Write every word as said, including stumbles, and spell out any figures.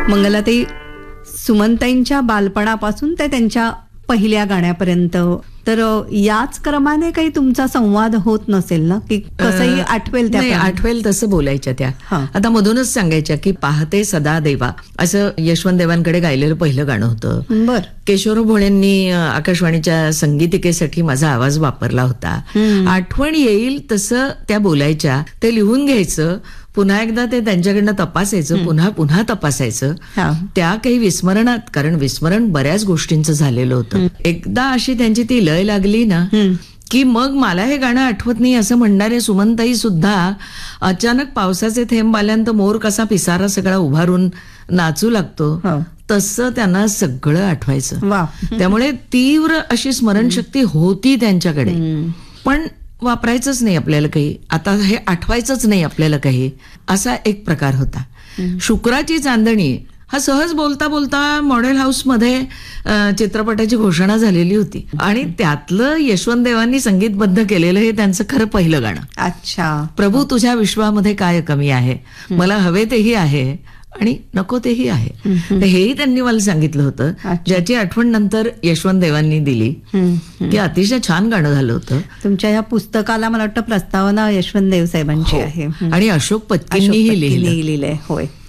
मंगलाताई, सुमनताईंच्या बालपणापासून ते त्यांच्या पहिल्या गाण्यापर्यंत तर याच क्रमाने काही तुमचा संवाद होत नसेल ना, की कसंही आठवेल त्या आठवेल तसं बोलायच्या त्या. आता मधूनच सांगायच्या की पाहते सदा देवा असं यशवंत देवांकडे गायलेलं पहिलं गाणं होतं. बर. केशवराव भोळेंनी आकाशवाणीच्या संगीतिकेसाठी माझा आवाज वापरला होता. आठवण येईल तसं त्या बोलायच्या, ते लिहून घ्यायचं, पुन्हा एकदा ते त्यांच्याकडनं तपासायचं, पुन्हा पुन्हा तपासायचं. त्या काही विस्मरणात, कारण विस्मरण बऱ्याच गोष्टींचं झालेलं होतं. एकदा अशी त्यांची ती लय लागली ना की मग मला हे गाणं आठवत नाही असं म्हणणारे सुमनताई सुद्धा अचानक पावसाचे थेंब आल्यानंतर मोर कसा पिसारा सगळा उभारून नाचू लागतो तसं त्यांना सगळं आठवायचं. त्यामुळे तीव्र अशी स्मरणशक्ती होती त्यांच्याकडे, पण वापरायचंच नाही आपल्याला काही, आता हे आठवायचंच नाही आपल्याला काही, असा एक प्रकार होता. शुक्राची चांदणी हा सहज बोलता बोलता मॉडेल हाऊस मध्ये चित्रपटाची घोषणा झालेली होती आणि त्यातलं यशवंत देवांनी संगीतबद्ध केलेलं हे त्यांचं खरं पहिलं गाणं. अच्छा. प्रभू तुझ्या विश्वामध्ये काय कमी आहे, मला हवे तेही आहे आणि नको तेही आहे, हेही त्यांनी मला सांगितलं होतं, ज्याची आठवण नंतर यशवंत देवांनी दिली की अतिशय छान गाणं झालं होतं. तुमच्या या पुस्तकाला मला वाटतं प्रस्तावना यशवंत देव साहेबांची आहे आणि अशोक पत्कींनीही लिहिलंय. होय.